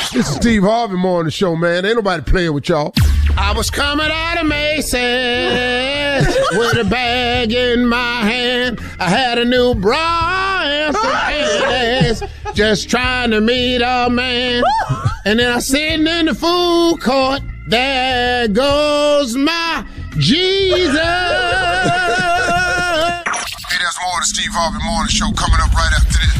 This is Steve Harvey Morning Show, man. Ain't nobody playing with y'all. I was coming out of Macy's with a bag in my hand. I had a new bra and some panties, just trying to meet a man. And then I'm sitting in the food court. There goes my Jesus. Hey, there's more of the Steve Harvey Morning Show coming up right after this.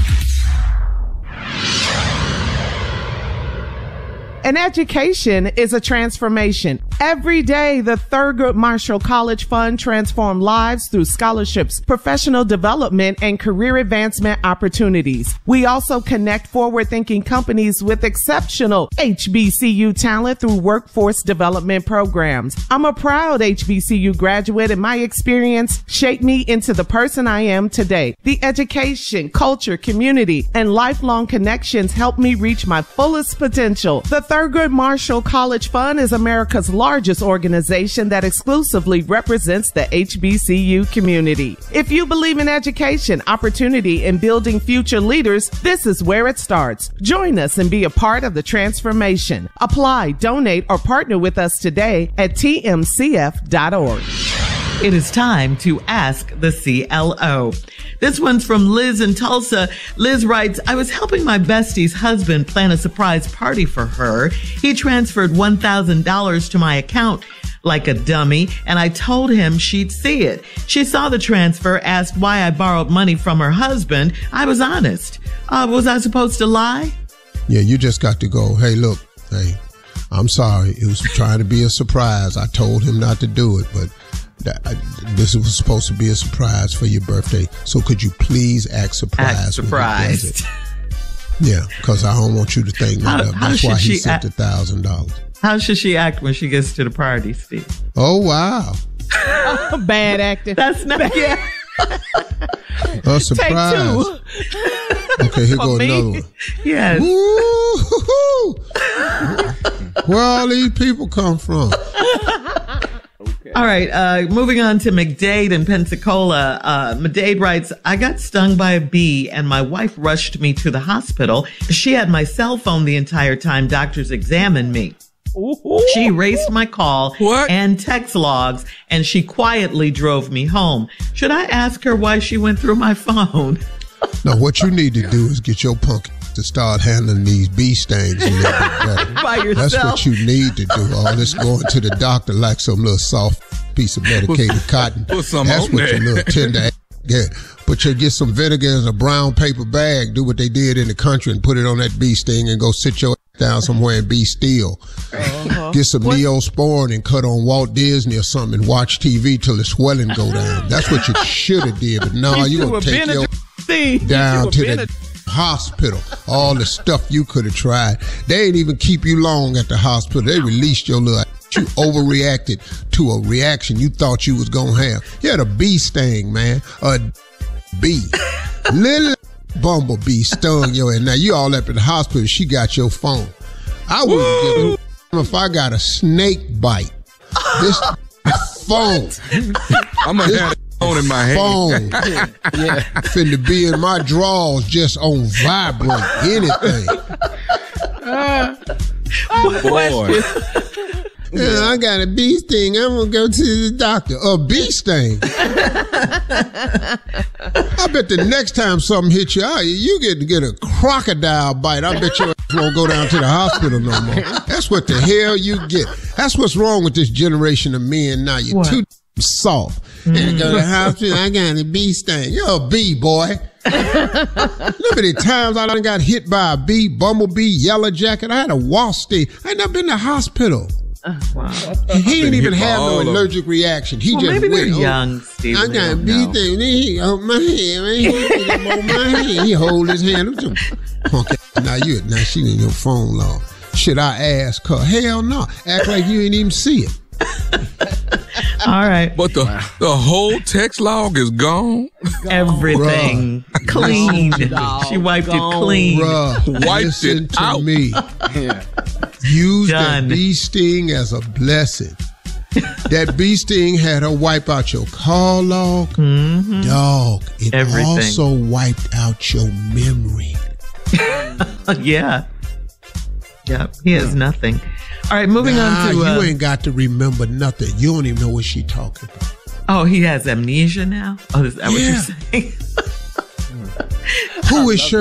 An education is a transformation. Every day, the Thurgood Marshall College Fund transforms lives through scholarships, professional development, and career advancement opportunities. We also connect forward-thinking companies with exceptional HBCU talent through workforce development programs. I'm a proud HBCU graduate, and my experience shaped me into the person I am today. The education, culture, community, and lifelong connections helped me reach my fullest potential. The Thurgood Marshall College Fund is America's largest organization that exclusively represents the HBCU community. If you believe in education, opportunity, and building future leaders, this is where it starts. Join us and be a part of the transformation. Apply, donate, or partner with us today at tmcf.org. It is time to ask the CLO. This one's from Liz in Tulsa. Liz writes, I was helping my bestie's husband plan a surprise party for her. He transferred $1,000 to my account like a dummy, and I told him she'd see it. She saw the transfer, asked why I borrowed money from her husband. I was honest. Was I supposed to lie? Yeah, you just got to go, hey, look, hey, I'm sorry. It was trying to be a surprise. I told him not to do it, but this was supposed to be a surprise for your birthday. So could you please act surprised? Act surprised. Yeah, because I don't want you to think that. That's why he sent $1,000. How should she act when she gets to the party, Steve? Oh, wow. Bad acting. That's not, yeah. A surprise. Take two. Okay, here go another one. Yes. Woo-hoo-hoo. Where all these people come from? All right, moving on to McDade in Pensacola. McDade writes, I got stung by a bee and my wife rushed me to the hospital. She had my cell phone the entire time doctors examined me. She erased my call and text logs, and she quietly drove me home. Should I ask her why she went through my phone? No, what you need to do is get your punk to start handling these bee stings a little bit better. By yourself. That's what you need to do. All this going to the doctor like some little soft piece of medicated cotton. Put some That's on what there. your little tender get. But you get some vinegar in a brown paper bag, do what they did in the country and put it on that bee sting and go sit your down somewhere and be still. Get some Neosporin and cut on Walt Disney or something and watch TV till the swelling go down. That's what you should have did. But no, you gonna take your down to the hospital. All the stuff you could have tried. They ain't even keep you long at the hospital. They released your little. You overreacted to a reaction you thought you was gonna have. You had a bee sting, man. A bee. Little bumblebee stung your head. Now you all up at the hospital. She got your phone. I wouldn't give a if I got a snake bite. This phone. I'm gonna have a phone in my hand. Phone. Finna be in my drawers just on vibrate anything. Boy. Yeah, I got a bee sting. I'm gonna go to the doctor. A bee sting. I bet the next time something hits you, you get a crocodile bite. I bet you won't go down to the hospital no more. That's what the hell you get. That's what's wrong with this generation of men now. You're too soft. And go to the hospital. I got a bee sting. You're a bee, boy. Look at the times I done got hit by a bee, bumblebee, yellow jacket. I had a wasp sting. I ain't never been to the hospital. Wow. He didn't even have no allergic reaction. He just maybe went. they're young, Steve. I got a bee thing. He on my hand. He hold his hand. Okay, now she in your phone log. Should I ask her? Hell no. Act like you ain't even see it. All right. But the whole text log is gone. Everything cleaned. She wiped it clean. Bruh, Wiped listen it to out. me. Use Done. that bee sting as a blessing. That bee sting had her wipe out your call log. Mm-hmm. Dog, it Everything. also wiped out your memory. Yeah. Yep, he has nothing. All right, moving on to... you ain't got to remember nothing. You don't even know what she talking about. Oh, he has amnesia now? Oh, is that what you're saying? Who is Shirley